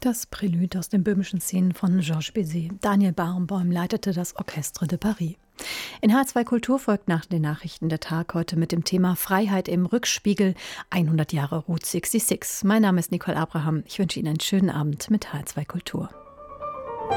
Das Prélude aus den böhmischen Szenen von Georges Bizet. Daniel Barenboim leitete das Orchestre de Paris. In H2 Kultur folgt nach den Nachrichten der Tag heute mit dem Thema Freiheit im Rückspiegel, 100 Jahre Route 66. Mein Name ist Nicole Abraham. Ich wünsche Ihnen einen schönen Abend mit H2 Kultur.